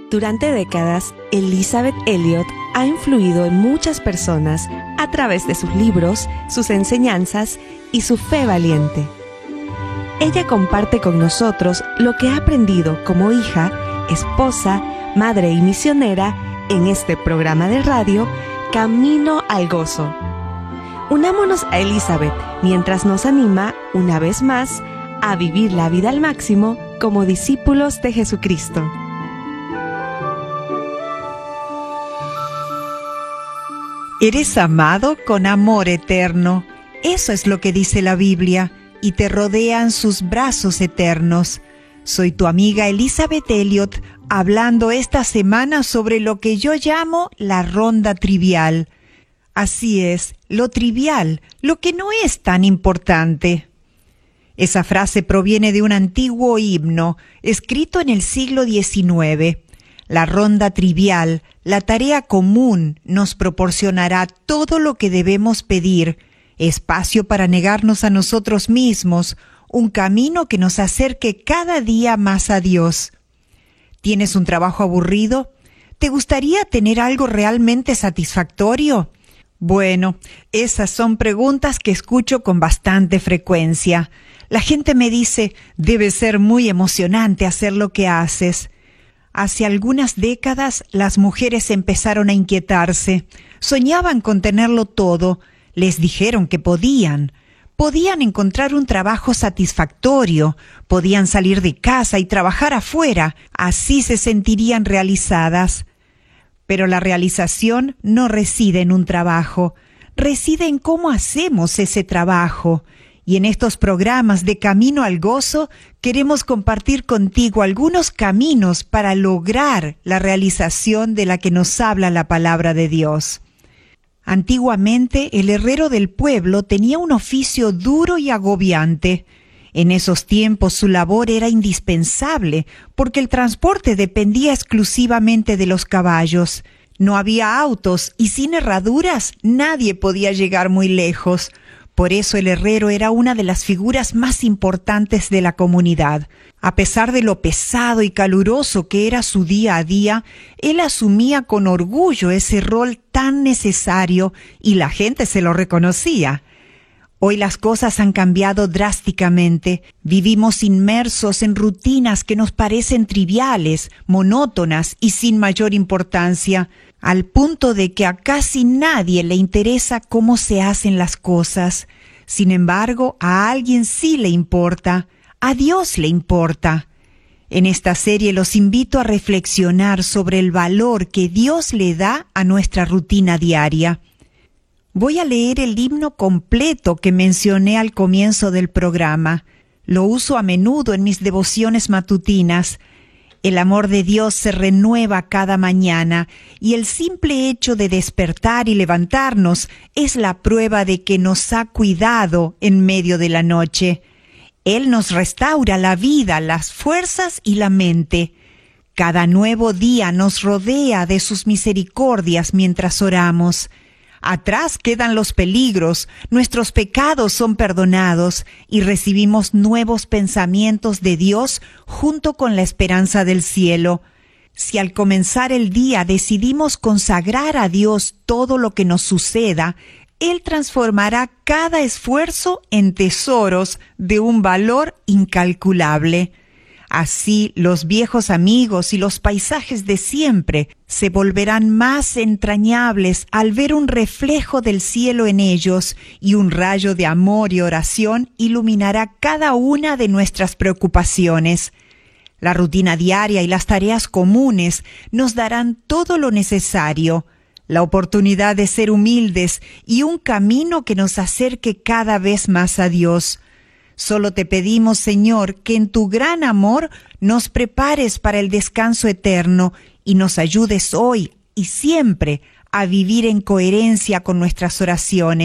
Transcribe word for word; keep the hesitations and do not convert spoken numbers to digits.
Durante décadas, Elisabeth Elliot ha influido en muchas personas a través de sus libros, sus enseñanzas y su fe valiente. Ella comparte con nosotros lo que ha aprendido como hija, esposa, madre y misionera en este programa de radio Camino al Gozo. Unámonos a Elisabeth mientras nos anima, una vez más, a vivir la vida al máximo como discípulos de Jesucristo. Eres amado con amor eterno. Eso es lo que dice la Biblia, y te rodean sus brazos eternos. Soy tu amiga Elisabeth Elliot, hablando esta semana sobre lo que yo llamo la ronda trivial. Así es, lo trivial, lo que no es tan importante. Esa frase proviene de un antiguo himno, escrito en el siglo diecinueve. La ronda trivial, la tarea común, nos proporcionará todo lo que debemos pedir, espacio para negarnos a nosotros mismos, un camino que nos acerque cada día más a Dios. ¿Tienes un trabajo aburrido? ¿Te gustaría tener algo realmente satisfactorio? Bueno, esas son preguntas que escucho con bastante frecuencia. La gente me dice, debe ser muy emocionante hacer lo que haces. Hace algunas décadas las mujeres empezaron a inquietarse. Soñaban con tenerlo todo. Les dijeron que podían. Podían encontrar un trabajo satisfactorio. Podían salir de casa y trabajar afuera. Así se sentirían realizadas. Pero la realización no reside en un trabajo. Reside en cómo hacemos ese trabajo. Y en estos programas de Camino al Gozo queremos compartir contigo algunos caminos para lograr la realización de la que nos habla la palabra de Dios. Antiguamente, el herrero del pueblo tenía un oficio duro y agobiante. En esos tiempos su labor era indispensable porque el transporte dependía exclusivamente de los caballos. No había autos y sin herraduras nadie podía llegar muy lejos. Por eso el herrero era una de las figuras más importantes de la comunidad. A pesar de lo pesado y caluroso que era su día a día, él asumía con orgullo ese rol tan necesario y la gente se lo reconocía. Hoy las cosas han cambiado drásticamente. Vivimos inmersos en rutinas que nos parecen triviales, monótonas y sin mayor importancia, al punto de que a casi nadie le interesa cómo se hacen las cosas. Sin embargo, a alguien sí le importa, a Dios le importa. En esta serie los invito a reflexionar sobre el valor que Dios le da a nuestra rutina diaria. Voy a leer el himno completo que mencioné al comienzo del programa. Lo uso a menudo en mis devociones matutinas. El amor de Dios se renueva cada mañana y el simple hecho de despertar y levantarnos es la prueba de que nos ha cuidado en medio de la noche. Él nos restaura la vida, las fuerzas y la mente. Cada nuevo día nos rodea de sus misericordias mientras oramos. Atrás quedan los peligros, nuestros pecados son perdonados y recibimos nuevos pensamientos de Dios junto con la esperanza del cielo. Si al comenzar el día decidimos consagrar a Dios todo lo que nos suceda, Él transformará cada esfuerzo en tesoros de un valor incalculable. Así, los viejos amigos y los paisajes de siempre se volverán más entrañables al ver un reflejo del cielo en ellos, y un rayo de amor y oración iluminará cada una de nuestras preocupaciones. La rutina diaria y las tareas comunes nos darán todo lo necesario, la oportunidad de ser humildes y un camino que nos acerque cada vez más a Dios. Solo te pedimos, Señor, que en tu gran amor nos prepares para el descanso eterno y nos ayudes hoy y siempre a vivir en coherencia con nuestras oraciones.